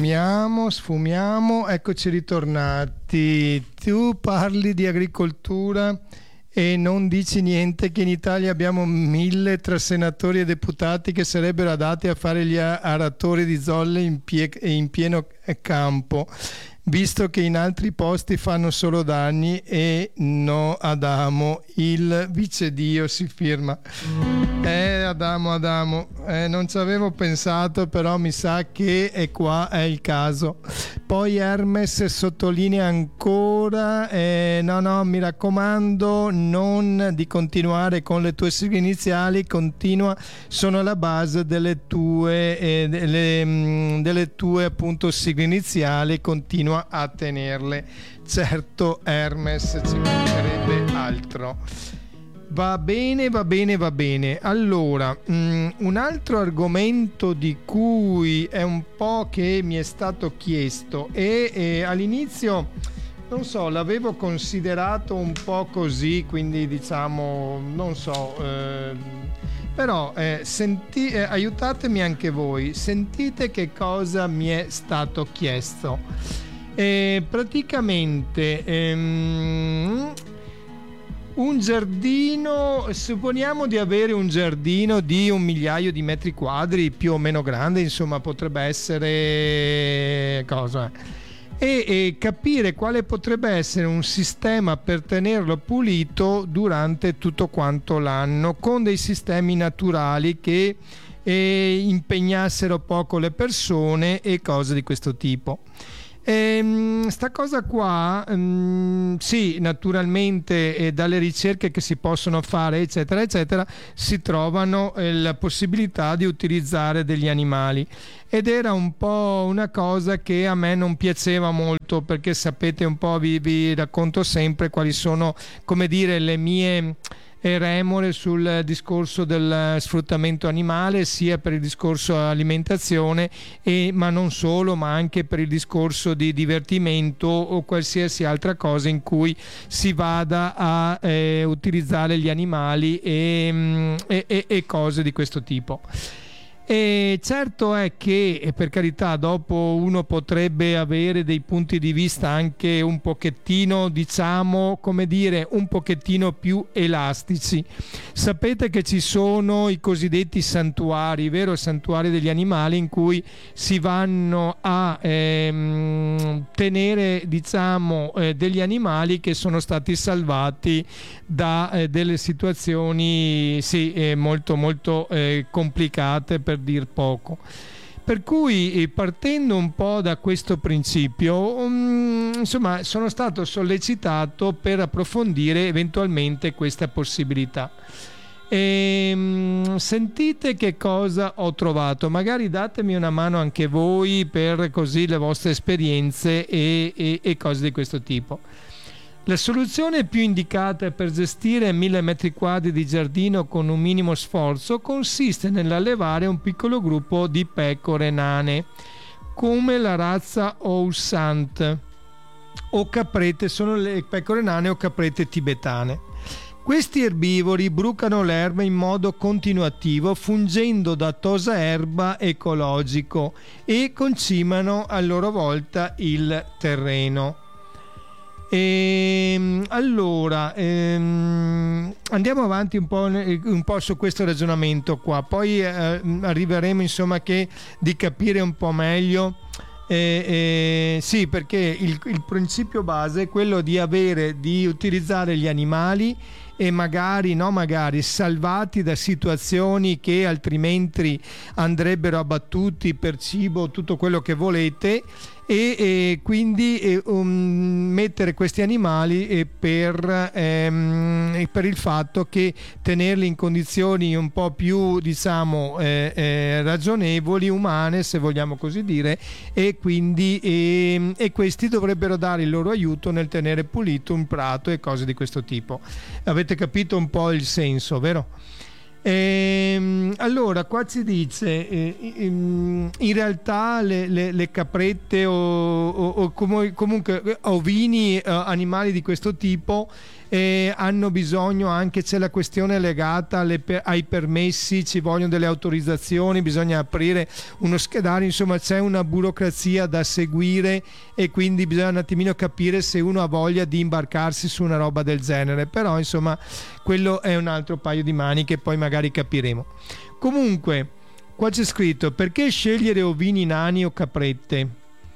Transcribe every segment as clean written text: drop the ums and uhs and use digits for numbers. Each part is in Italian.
Sfumiamo, eccoci ritornati. Tu parli di agricoltura e non dici niente che in Italia abbiamo 1000 tra senatori e deputati che sarebbero adatti a fare gli aratori di zolle in pieno campo, visto che in altri posti fanno solo danni e no Adamo, il vice Dio, si firma. Adamo, non ci avevo pensato, però mi sa che è il caso. Poi Hermes sottolinea ancora, no, mi raccomando, non di continuare con le tue sigle iniziali, continua, sono la base delle tue appunto sigle iniziali, continua a tenerle. Certo, Hermes, ci mancherebbe altro. Va bene. Allora, un altro argomento di cui è un po' che mi è stato chiesto e all'inizio, non so, l'avevo considerato un po' così, quindi diciamo, non so, però aiutatemi anche voi, sentite che cosa mi è stato chiesto. Praticamente un giardino, supponiamo di avere un giardino di 1.000.000 di metri quadri, più o meno grande, insomma potrebbe essere cosa, e capire quale potrebbe essere un sistema per tenerlo pulito durante tutto quanto l'anno, con dei sistemi naturali che impegnassero poco le persone e cose di questo tipo. Sta cosa qua, sì, naturalmente dalle ricerche che si possono fare eccetera eccetera si trovano la possibilità di utilizzare degli animali, ed era un po' una cosa che a me non piaceva molto, perché sapete un po', vi racconto sempre quali sono, come dire, le mie remore sul discorso del sfruttamento animale, sia per il discorso alimentazione ma non solo, ma anche per il discorso di divertimento o qualsiasi altra cosa in cui si vada a utilizzare gli animali e cose di questo tipo. E certo è che, per carità, dopo uno potrebbe avere dei punti di vista anche un pochettino, diciamo, come dire, un pochettino più elastici. Sapete che ci sono i cosiddetti santuari, vero? Santuari degli animali, in cui si vanno a tenere, diciamo, degli animali che sono stati salvati da delle situazioni molto molto complicate, per dir poco. Per cui, partendo un po' da questo principio, insomma, sono stato sollecitato per approfondire eventualmente questa possibilità. Sentite che cosa ho trovato, magari datemi una mano anche voi per così le vostre esperienze e cose di questo tipo. La soluzione più indicata per gestire 1.000 metri quadri di giardino con un minimo sforzo consiste nell'allevare un piccolo gruppo di pecore nane, come la razza Ousant o caprette, sono le pecore nane o caprette tibetane. Questi erbivori brucano l'erba in modo continuativo, fungendo da tosaerba ecologico, e concimano a loro volta il terreno. Allora andiamo avanti un po' su questo ragionamento qua, poi arriveremo insomma di capire un po' meglio, sì, perché il principio base è quello di utilizzare gli animali e magari salvati da situazioni che altrimenti andrebbero abbattuti per cibo, tutto quello che volete, e quindi mettere questi animali per il fatto che tenerli in condizioni un po' più, diciamo, ragionevoli, umane, se vogliamo così dire, e quindi questi dovrebbero dare il loro aiuto nel tenere pulito un prato e cose di questo tipo. Avete capito un po' il senso, vero? Allora qua ci dice in realtà le caprette o comunque ovini, animali di questo tipo, hanno bisogno anche, c'è la questione legata ai permessi, ci vogliono delle autorizzazioni, bisogna aprire uno schedario, insomma c'è una burocrazia da seguire e quindi bisogna un attimino capire se uno ha voglia di imbarcarsi su una roba del genere, però insomma quello è un altro paio di maniche, poi magari capiremo. Comunque qua c'è scritto: perché scegliere ovini nani o caprette?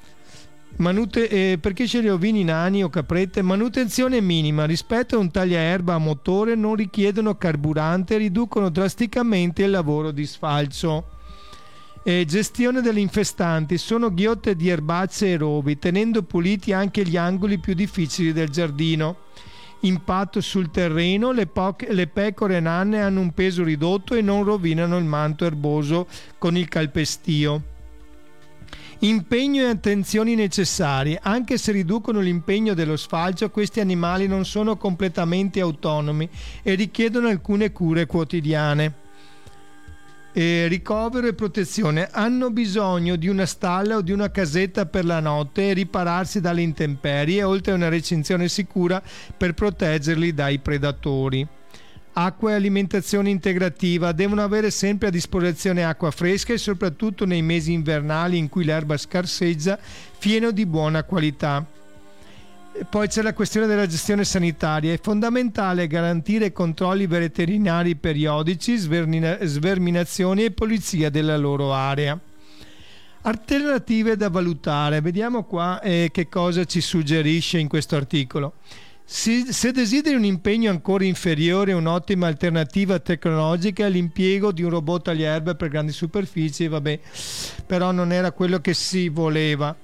Perché scegliere ovini nani o caprette? Manutenzione minima rispetto a un tagliaerba a motore, non richiedono carburante e riducono drasticamente il lavoro di sfalcio. Gestione delle infestanti: sono ghiotte di erbacee e rovi, tenendo puliti anche gli angoli più difficili del giardino. Impatto sul terreno: le pecore nanne hanno un peso ridotto e non rovinano il manto erboso con il calpestio. Impegno e attenzioni necessarie: anche se riducono l'impegno dello sfalcio, questi animali non sono completamente autonomi e richiedono alcune cure quotidiane. Ricovero e protezione: hanno bisogno di una stalla o di una casetta per la notte e ripararsi dalle intemperie, oltre a una recinzione sicura per proteggerli dai predatori. Acqua e alimentazione integrativa: devono avere sempre a disposizione acqua fresca e soprattutto nei mesi invernali in cui l'erba scarseggia, fieno di buona qualità. E poi c'è la questione della gestione sanitaria: è fondamentale garantire controlli veterinari periodici, sverminazioni e pulizia della loro area. Alternative da valutare: vediamo qua che cosa ci suggerisce in questo articolo. Se desideri un impegno ancora inferiore, un'ottima alternativa tecnologica è l'impiego di un robot tagliaerba per grandi superfici, vabbè, però non era quello che si voleva.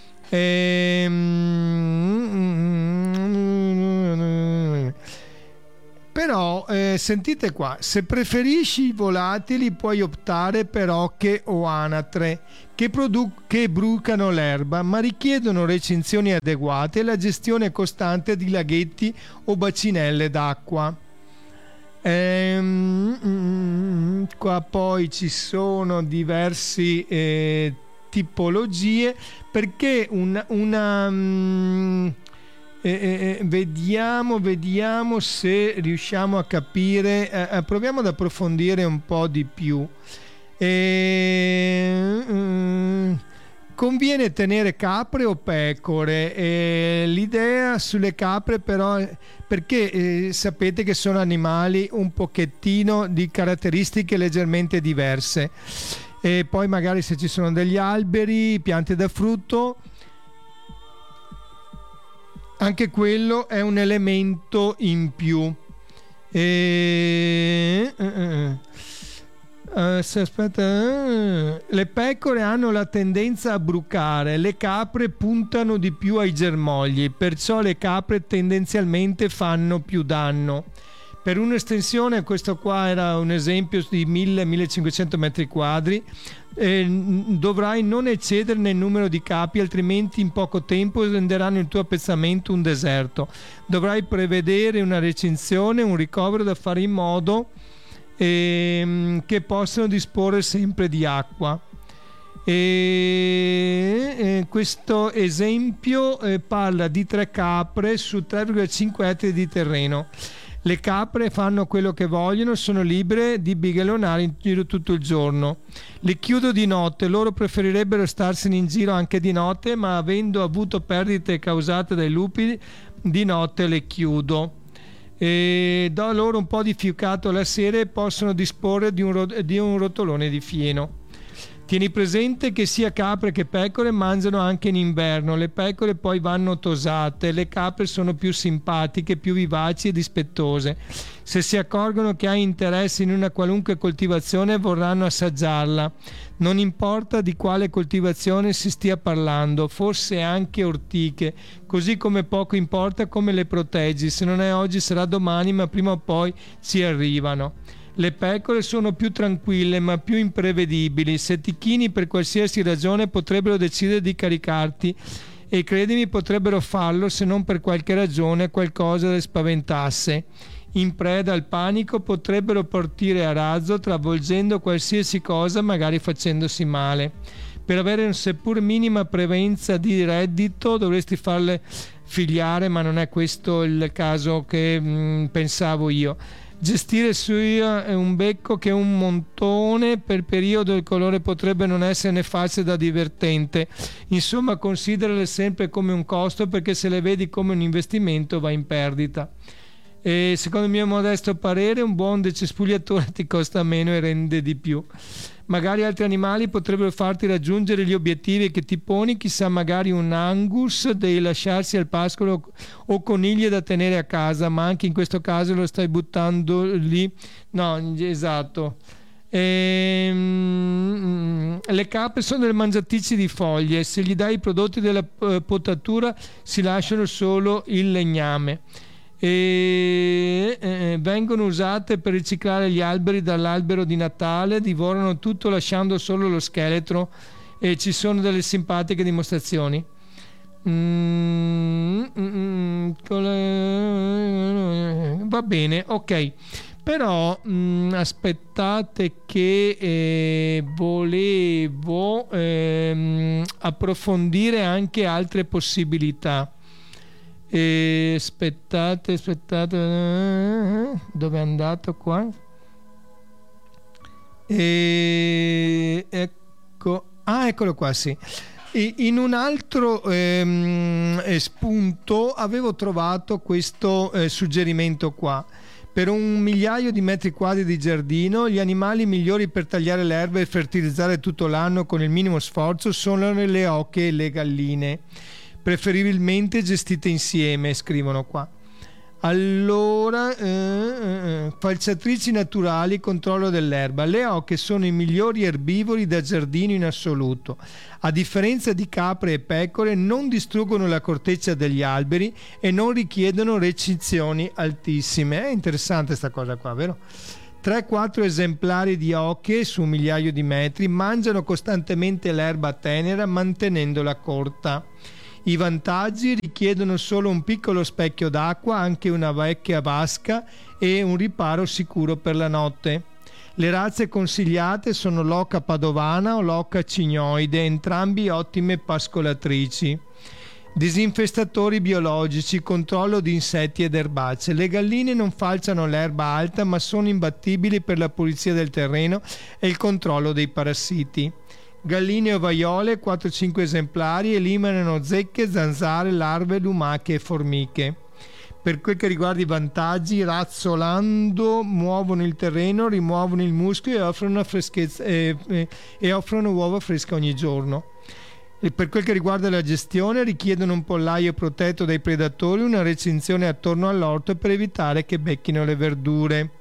Però sentite qua: se preferisci i volatili puoi optare per oche o anatre che brucano l'erba ma richiedono recinzioni adeguate e la gestione costante di laghetti o bacinelle d'acqua. Qua poi ci sono diversi tipologie, perché vediamo se riusciamo a capire, proviamo ad approfondire un po' di più. Conviene tenere capre o pecore? L'idea sulle capre però, perché sapete che sono animali un pochettino di caratteristiche leggermente diverse, e poi magari se ci sono degli alberi, piante da frutto, anche quello è un elemento in più. Le pecore hanno la tendenza a brucare, le capre puntano di più ai germogli, perciò le capre tendenzialmente fanno più danno. Per un'estensione, questo qua era un esempio di 1000-1500 metri quadri, dovrai non eccederne il numero di capi, altrimenti in poco tempo renderanno il tuo appezzamento un deserto. Dovrai prevedere una recinzione, un ricovero da fare in modo che possano disporre sempre di acqua. Questo esempio parla di 3 capre su 3,5 ettari di terreno. Le capre fanno quello che vogliono, sono libere di bighellonare in giro tutto il giorno. Le chiudo di notte, loro preferirebbero starsene in giro anche di notte, ma avendo avuto perdite causate dai lupi, di notte le chiudo. Do loro un po' di fiucato la sera e possono disporre di un rotolone di fieno. Tieni presente che sia capre che pecore mangiano anche in inverno. Le pecore poi vanno tosate, le capre sono più simpatiche, più vivaci e dispettose. Se si accorgono che hai interesse in una qualunque coltivazione vorranno assaggiarla. Non importa di quale coltivazione si stia parlando, forse anche ortiche, così come poco importa come le proteggi. Se non è oggi sarà domani, ma prima o poi ci arrivano. Le pecore sono più tranquille ma più imprevedibili. Se ti chini per qualsiasi ragione potrebbero decidere di caricarti e credimi potrebbero farlo se non per qualche ragione qualcosa le spaventasse. In preda al panico potrebbero partire a razzo travolgendo qualsiasi cosa, magari facendosi male. Per avere un seppur minima prevenza di reddito dovresti farle figliare, ma non è questo il caso che pensavo io. Gestire sia un becco che un montone per periodo, il colore potrebbe non essere né facile da divertente. Insomma, considerale sempre come un costo, perché se le vedi come un investimento va in perdita. E secondo il mio modesto parere un buon decespugliatore ti costa meno e rende di più. Magari altri animali potrebbero farti raggiungere gli obiettivi che ti poni, chissà, magari un Angus devi lasciarsi al pascolo o conigli da tenere a casa, ma anche in questo caso lo stai buttando lì. No, esatto. Le capre sono delle mangiatrici di foglie, se gli dai i prodotti della potatura si lasciano solo il legname. Vengono usate per riciclare gli alberi dall'albero di Natale, divorano tutto lasciando solo lo scheletro, e ci sono delle simpatiche dimostrazioni. Va bene, ok, però aspettate che volevo approfondire anche altre possibilità. Aspettate, dove è andato qua? Eccolo qua, sì. In un altro spunto avevo trovato questo suggerimento qua. Per 1.000.000 di metri quadri di giardino, gli animali migliori per tagliare l'erba e fertilizzare tutto l'anno con il minimo sforzo sono le oche e le galline, preferibilmente gestite insieme, scrivono qua. Allora, falciatrici naturali, controllo dell'erba. Le oche sono i migliori erbivori da giardino in assoluto. A differenza di capre e pecore, non distruggono la corteccia degli alberi e non richiedono recinzioni altissime. È interessante sta cosa qua, vero? 3-4 esemplari di oche su 1.000.000 di metri mangiano costantemente l'erba tenera mantenendola corta. I vantaggi: richiedono solo un piccolo specchio d'acqua, anche una vecchia vasca, e un riparo sicuro per la notte. Le razze consigliate sono l'oca padovana o l'oca cignoide, entrambi ottime pascolatrici. Disinfestatori biologici, controllo di insetti ed erbacce. Le galline non falciano l'erba alta, ma sono imbattibili per la pulizia del terreno e il controllo dei parassiti. Galline ovaiole, 4-5 esemplari, eliminano zecche, zanzare, larve, lumache e formiche. Per quel che riguarda i vantaggi, razzolando muovono il terreno, rimuovono il muschio e offrono uova fresche ogni giorno. E per quel che riguarda la gestione, richiedono un pollaio protetto dai predatori, una recinzione attorno all'orto per evitare che becchino le verdure.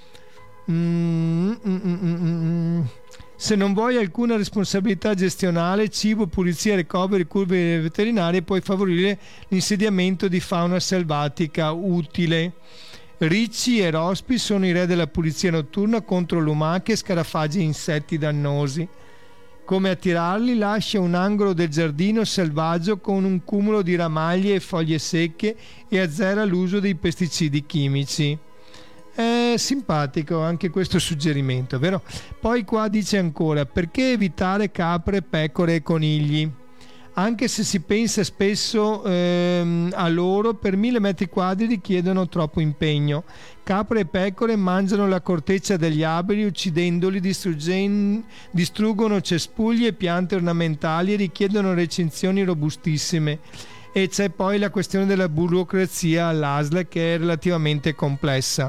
Se non vuoi alcuna responsabilità gestionale, cibo, pulizia, ricoveri, curve veterinarie, puoi favorire l'insediamento di fauna selvatica utile. Ricci e rospi sono i re della pulizia notturna contro lumache, scarafaggi e insetti dannosi. Come attirarli? Lascia un angolo del giardino selvaggio con un cumulo di ramaglie e foglie secche e azzera l'uso dei pesticidi chimici. È simpatico anche questo suggerimento, vero? Poi qua dice ancora: perché evitare capre, pecore e conigli? Anche se si pensa spesso a loro, per 1.000 metri quadri richiedono troppo impegno. Capre e pecore mangiano la corteccia degli alberi uccidendoli, distruggono cespugli e piante ornamentali e richiedono recinzioni robustissime. E c'è poi la questione della burocrazia all'ASL, che è relativamente complessa.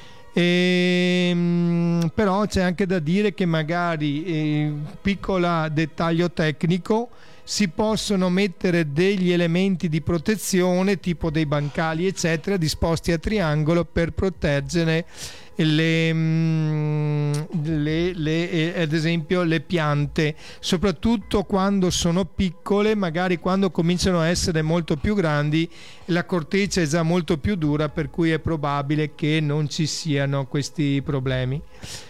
Però c'è anche da dire che magari, piccolo dettaglio tecnico, si possono mettere degli elementi di protezione tipo dei bancali eccetera disposti a triangolo per proteggere ad esempio le piante, soprattutto quando sono piccole. Magari quando cominciano a essere molto più grandi la corteccia è già molto più dura, per cui è probabile che non ci siano questi problemi.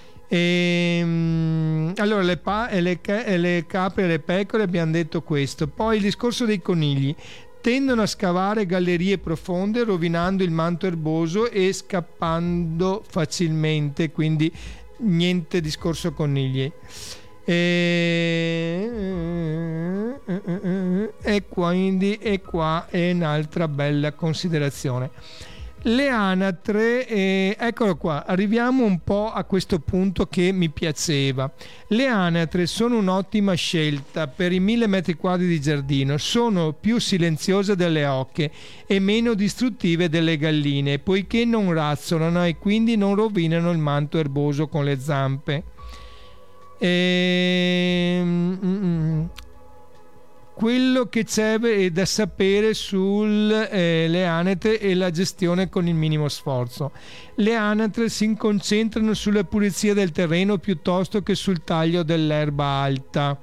Allora le capre e le pecore abbiamo detto questo. Poi il discorso dei conigli: tendono a scavare gallerie profonde rovinando il manto erboso e scappando facilmente, quindi niente discorso conigli. E quindi qua è un'altra bella considerazione. Le anatre, eccolo qua, arriviamo un po' a questo punto che mi piaceva. Le anatre sono un'ottima scelta per i 1000 metri quadri di giardino, sono più silenziose delle oche e meno distruttive delle galline, poiché non razzolano e quindi non rovinano il manto erboso con le zampe. Quello che c'è da sapere sulle anatre e la gestione con il minimo sforzo. Le anatre si concentrano sulla pulizia del terreno piuttosto che sul taglio dell'erba alta.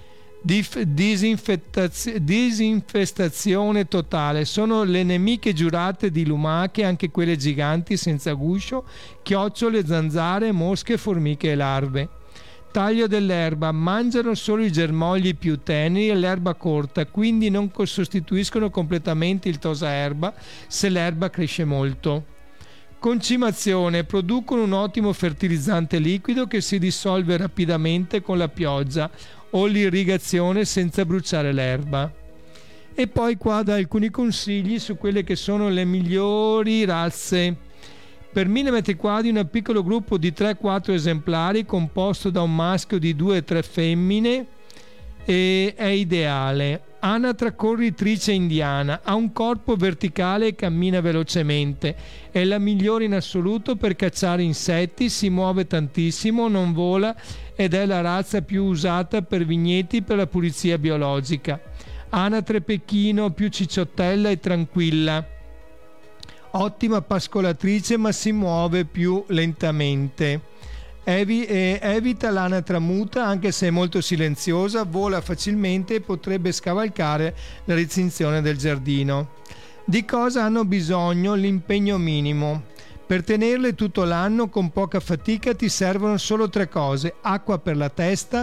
Disinfestazione totale. Sono le nemiche giurate di lumache, anche quelle giganti senza guscio, chiocciole, zanzare, mosche, formiche e larve. Taglio dell'erba: mangiano solo i germogli più teneri e l'erba corta, quindi non sostituiscono completamente il tosaerba se l'erba cresce molto. Concimazione: producono un ottimo fertilizzante liquido che si dissolve rapidamente con la pioggia o l'irrigazione senza bruciare l'erba. E poi qua da alcuni consigli su quelle che sono le migliori razze. Per 1000 metri quadri un piccolo gruppo di 3-4 esemplari composto da un maschio di 2-3 femmine è ideale. Anatra corritrice indiana, ha un corpo verticale e cammina velocemente, è la migliore in assoluto per cacciare insetti, si muove tantissimo, non vola ed è la razza più usata per vigneti per la pulizia biologica. Anatre pechino, più cicciottella e tranquilla. Ottima pascolatrice ma si muove più lentamente. Evita l'anatra muta, anche se è molto silenziosa, vola facilmente e potrebbe scavalcare la recinzione del giardino. Di cosa hanno bisogno? L'impegno minimo. Per tenerle tutto l'anno con poca fatica ti servono solo 3 cose: acqua per la testa,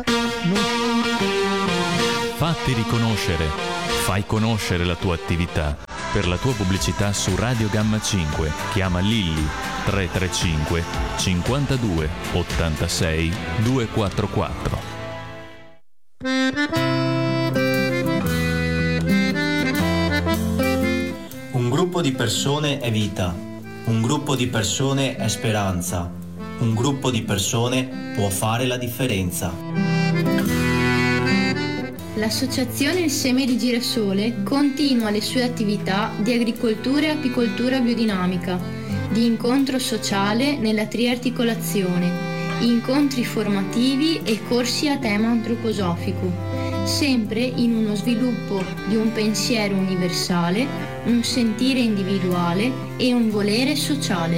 Fatti riconoscere, fai conoscere la tua attività. Per la tua pubblicità su Radio Gamma 5 chiama Lilli 335 52 86 244. Un gruppo di persone è vita, un gruppo di persone è speranza, un gruppo di persone può fare la differenza. L'associazione Il Seme di Girasole continua le sue attività di agricoltura e apicoltura biodinamica, di incontro sociale nella triarticolazione, incontri formativi e corsi a tema antroposofico, sempre in uno sviluppo di un pensiero universale, un sentire individuale e un volere sociale.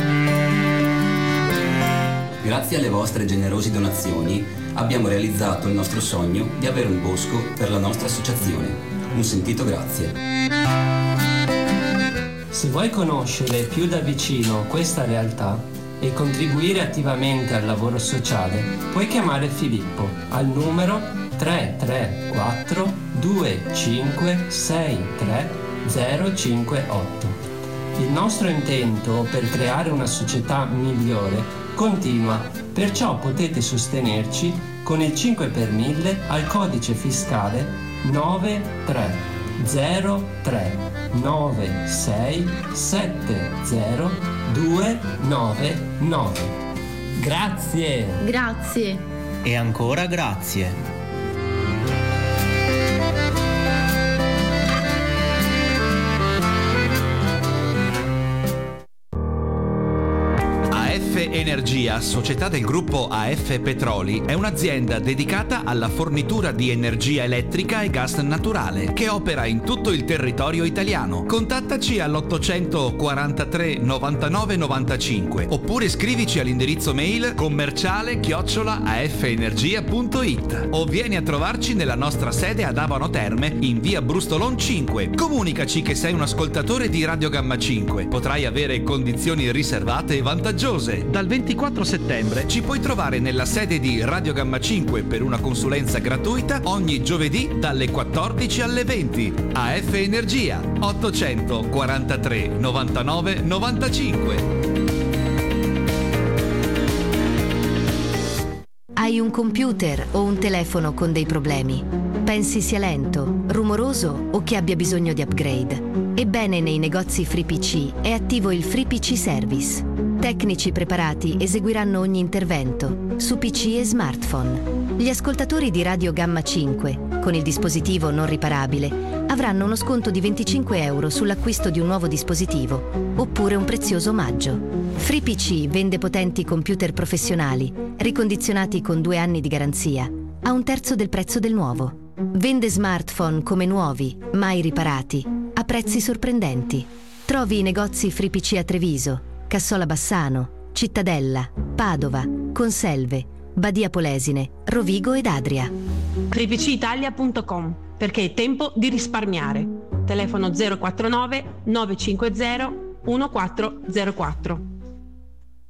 Grazie alle vostre generose donazioni abbiamo realizzato il nostro sogno di avere un bosco per la nostra associazione. Un sentito grazie. Se vuoi conoscere più da vicino questa realtà e contribuire attivamente al lavoro sociale, puoi chiamare Filippo al numero 334 2563 058. Il nostro intento per creare una società migliore continua, perciò potete sostenerci con il 5 per 1000 al codice fiscale 930367029. Grazie! Grazie! E ancora grazie. Energia, società del gruppo AF Petroli, è un'azienda dedicata alla fornitura di energia elettrica e gas naturale che opera in tutto il territorio italiano. Contattaci all'843 99 95 oppure scrivici all'indirizzo mail commerciale@afenergia.it o vieni a trovarci nella nostra sede ad Abano Terme in via Brustolon 5. Comunicaci che sei un ascoltatore di Radio Gamma 5. Potrai avere condizioni riservate e vantaggiose. Dal 24 settembre ci puoi trovare nella sede di Radio Gamma 5 per una consulenza gratuita ogni giovedì dalle 14 alle 20. AF Energia 843 99 95. Hai un computer o un telefono con dei problemi? Pensi sia lento, rumoroso o che abbia bisogno di upgrade? Ebbene, nei negozi FreePC è attivo il FreePC Service. Tecnici preparati eseguiranno ogni intervento su PC e smartphone. Gli ascoltatori di Radio Gamma 5, con il dispositivo non riparabile, avranno uno sconto di 25 euro sull'acquisto di un nuovo dispositivo, oppure un prezioso omaggio. FreePC vende potenti computer professionali, ricondizionati con 2 anni di garanzia, a 1/3 del prezzo del nuovo. Vende smartphone come nuovi, mai riparati, a prezzi sorprendenti. Trovi i negozi FreePC a Treviso, Cassola Bassano, Cittadella, Padova, Conselve, Badia Polesine, Rovigo ed Adria. FreePCItalia.com, perché è tempo di risparmiare. Telefono 049 950 1404.